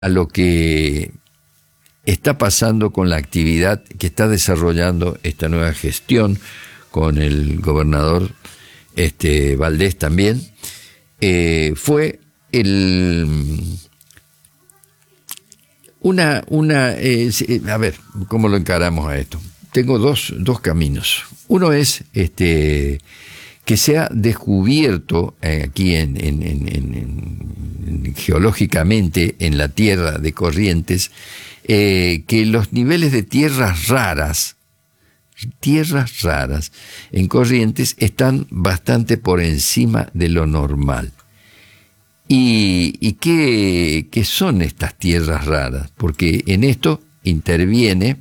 a lo que está pasando con la actividad que está desarrollando esta nueva gestión con el gobernador Valdés también, fue a ver, ¿cómo lo encaramos a esto? Tengo dos caminos. Uno es que se ha descubierto aquí geológicamente en la tierra de Corrientes que los niveles de tierras raras en Corrientes están bastante por encima de lo normal. ¿Y qué son estas tierras raras? Porque en esto interviene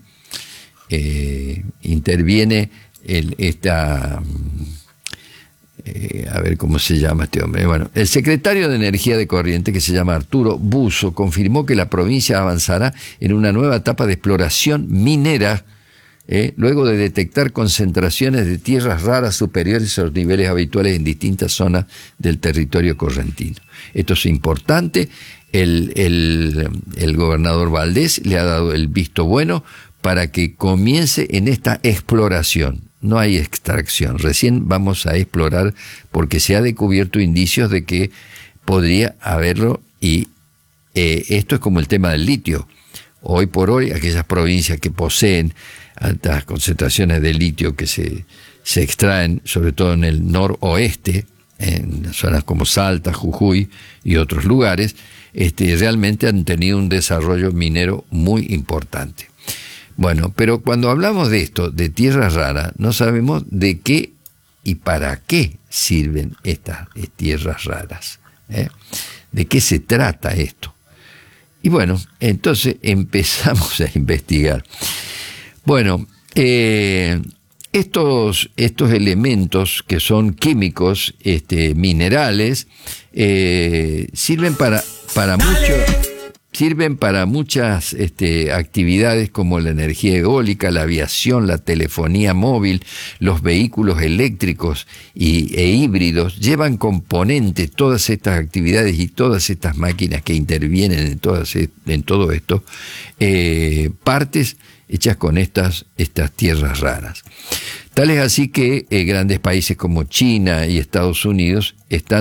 a ver cómo se llama este hombre. Bueno, el secretario de Energía de Corrientes, que se llama Arturo Buzo, confirmó que la provincia avanzará en una nueva etapa de exploración minera, luego de detectar concentraciones de tierras raras superiores a los niveles habituales en distintas zonas del territorio correntino. Esto es importante. El gobernador Valdés le ha dado el visto bueno para que comience en esta exploración. No hay extracción, recién vamos a explorar porque se ha descubierto indicios de que podría haberlo, y esto es como el tema del litio. Hoy por hoy, aquellas provincias que poseen altas concentraciones de litio que se extraen, sobre todo en el noroeste, en zonas como Salta, Jujuy y otros lugares, realmente han tenido un desarrollo minero muy importante. Bueno, pero cuando hablamos de esto, de tierras raras, no sabemos de qué y para qué sirven estas tierras raras. ¿De qué se trata esto? Y bueno, entonces empezamos a investigar. Bueno, estos elementos que son químicos, minerales, sirven para muchas actividades como la energía eólica, la aviación, la telefonía móvil, los vehículos eléctricos e híbridos. Llevan componentes todas estas actividades y todas estas máquinas que intervienen en todo esto, partes hechas con estas tierras raras. Tal es así que grandes países como China y Estados Unidos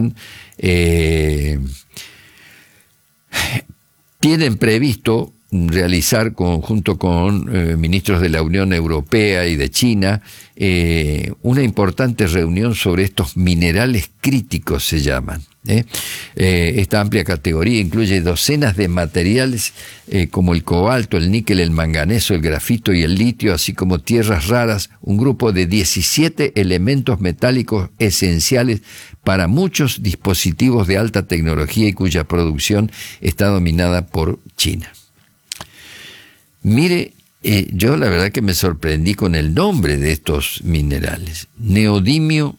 tienen previsto realizar, junto con ministros de la Unión Europea y de China, una importante reunión sobre estos minerales críticos, se llaman. Esta amplia categoría incluye docenas de materiales como el cobalto, el níquel, el manganeso, el grafito y el litio, así como tierras raras, un grupo de 17 elementos metálicos esenciales para muchos dispositivos de alta tecnología y cuya producción está dominada por China. Mire, yo la verdad que me sorprendí con el nombre de estos minerales: neodimio,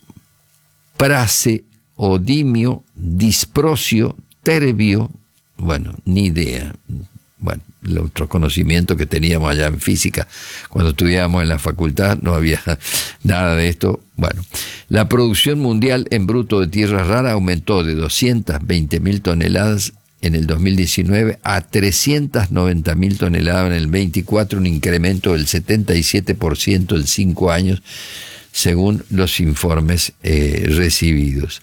praseodimio, disprosio, terbio. Bueno, ni idea. Bueno, el otro conocimiento que teníamos allá en física, cuando estudiábamos en la facultad, no había nada de esto. Bueno, la producción mundial en bruto de tierras raras aumentó de 220.000 toneladas en el 2019 a 390.000 toneladas en el 24, un incremento del 77% en 5 años, según los informes recibidos.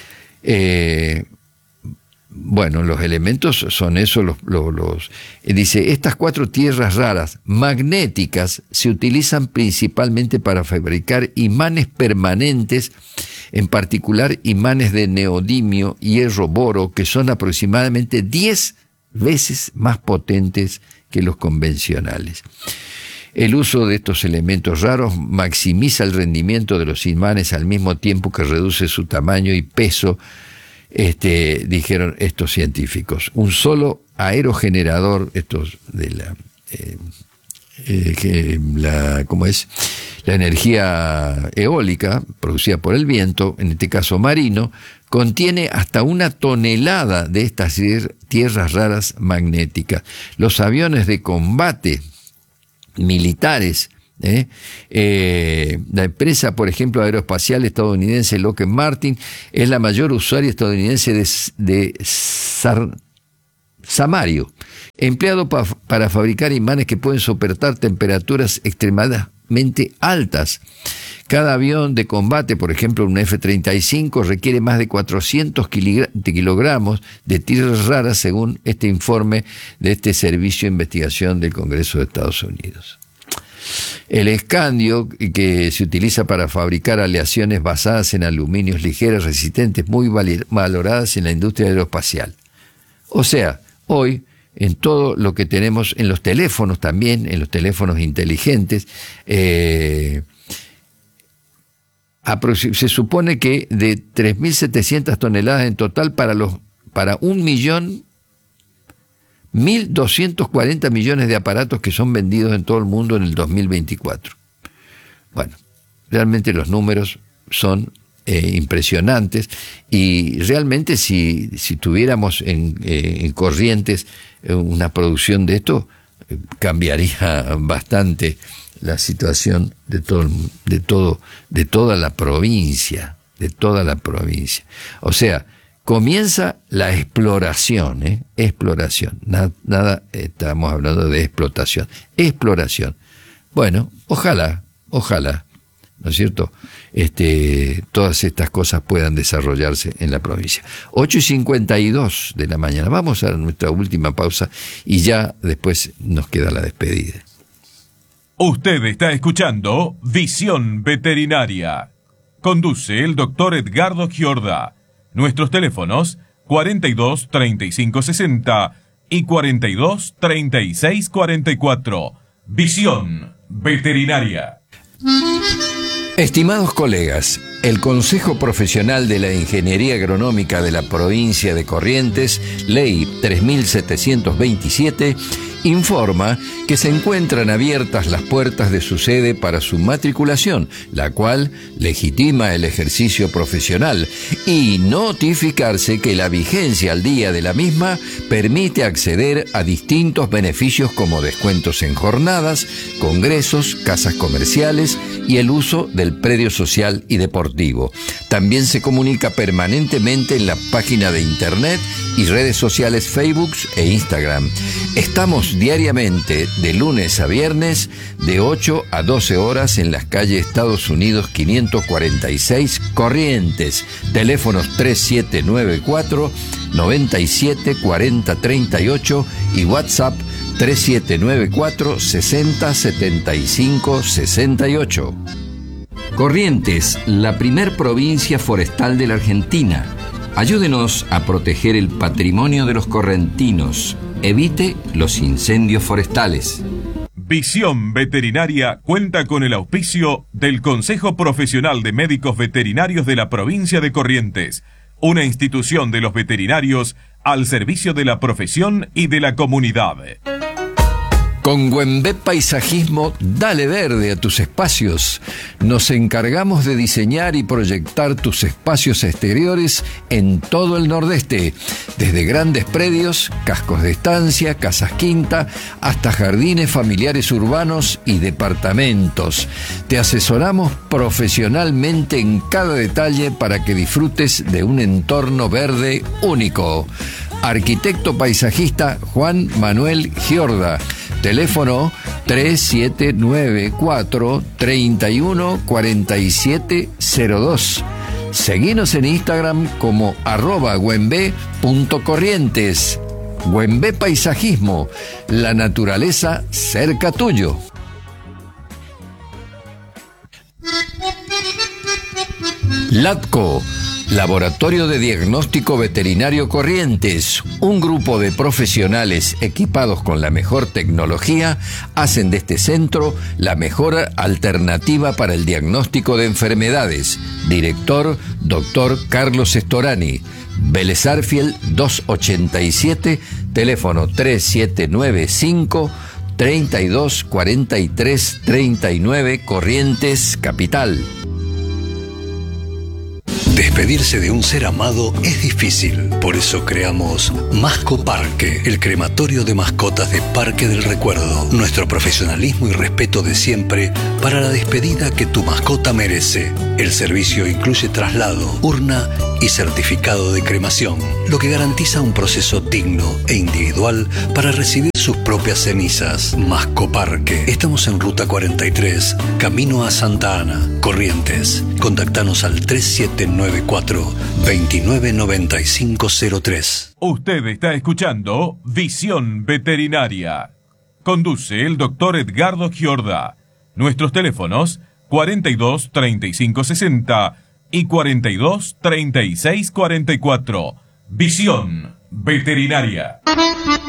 Bueno, los elementos son eso, dice, estas 4 tierras raras magnéticas se utilizan principalmente para fabricar imanes permanentes, en particular imanes de neodimio, hierro, boro, que son aproximadamente 10 veces más potentes que los convencionales. El uso de estos elementos raros maximiza el rendimiento de los imanes al mismo tiempo que reduce su tamaño y peso, dijeron estos científicos. Un solo aerogenerador, estos de la energía eólica producida por el viento, en este caso marino, contiene hasta 1 tonelada de estas tierras raras magnéticas. Los aviones de combate militares, la empresa, por ejemplo, aeroespacial estadounidense Lockheed Martin es la mayor usuaria estadounidense Samario, empleado para fabricar imanes que pueden soportar temperaturas extremadamente altas. Cada avión de combate, por ejemplo un F-35, requiere más de 400 kilogramos de tierras raras, según este informe de este Servicio de Investigación del Congreso de Estados Unidos. El escandio, que se utiliza para fabricar aleaciones basadas en aluminios ligeras, resistentes, muy valoradas en la industria aeroespacial. O sea, hoy, en todo lo que tenemos, en los teléfonos también, en los teléfonos inteligentes, se supone que de 3.700 toneladas en total para 1.240 millones de aparatos que son vendidos en todo el mundo en el 2024. Bueno, realmente los números son impresionantes, y realmente si tuviéramos en Corrientes una producción de esto, cambiaría bastante la situación de toda la provincia, O sea, comienza la exploración, exploración. Nada, estamos hablando de explotación. Exploración. Bueno, ojalá, ¿no es cierto? Todas estas cosas puedan desarrollarse en la provincia. 8:52 de la mañana. Vamos a nuestra última pausa y ya después nos queda la despedida. Usted está escuchando Visión Veterinaria. Conduce el doctor Edgardo Giorda. Nuestros teléfonos 42 35 60 y 42 36 44. Visión Veterinaria. Estimados colegas, el Consejo Profesional de la Ingeniería Agronómica de la provincia de Corrientes, Ley 3727, informa que se encuentran abiertas las puertas de su sede para su matriculación, la cual legitima el ejercicio profesional, y notificarse que la vigencia al día de la misma permite acceder a distintos beneficios como descuentos en jornadas, congresos, casas comerciales y el uso del predio social y deportivo. También se comunica permanentemente en la página de internet y redes sociales Facebook e Instagram. Estamos diariamente de lunes a viernes de 8 a 12 horas en las calles Estados Unidos 546 Corrientes. Teléfonos 3794 97 40 38 y WhatsApp 3794 60 75 68. Corrientes, la primer provincia forestal de la Argentina. Ayúdenos a proteger el patrimonio de los correntinos. Evite los incendios forestales. Visión Veterinaria cuenta con el auspicio del Consejo Profesional de Médicos Veterinarios de la provincia de Corrientes, una institución de los veterinarios al servicio de la profesión y de la comunidad. Con Güembé Paisajismo, dale verde a tus espacios. Nos encargamos de diseñar y proyectar tus espacios exteriores en todo el Nordeste, desde grandes predios, cascos de estancia, casas quinta, hasta jardines familiares urbanos y departamentos. Te asesoramos profesionalmente en cada detalle para que disfrutes de un entorno verde único. Arquitecto paisajista Juan Manuel Giorda. Teléfono 3794 314702. Seguinos en Instagram como @güembé.corrientes. Güembé Paisajismo, la naturaleza cerca tuyo. LATCO, Laboratorio de Diagnóstico Veterinario Corrientes, un grupo de profesionales equipados con la mejor tecnología, hacen de este centro la mejor alternativa para el diagnóstico de enfermedades. Director, Dr. Carlos Estorani. Vélez Arfiel 287, teléfono 3795 324339, Corrientes, Capital. Despedirse de un ser amado es difícil. Por eso creamos Mascoparque, el crematorio de mascotas de Parque del Recuerdo. Nuestro profesionalismo y respeto de siempre para la despedida que tu mascota merece. El servicio incluye traslado, urna y certificado de cremación, lo que garantiza un proceso digno e individual para recibir sus propias cenizas. Mascoparque. Estamos en Ruta 43, camino a Santa Ana, Corrientes. Contactanos al 3794-299503. Usted está escuchando Visión Veterinaria. Conduce el doctor Edgardo Giorda. Nuestros teléfonos 42 35 60 y 42 36 44. Visión Veterinaria.